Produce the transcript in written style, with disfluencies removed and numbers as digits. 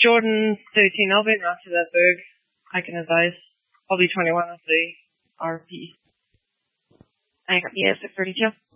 Jordan 13, I'll be after that big. I can advise. I'll be 21 of the RP. I got the S at 32.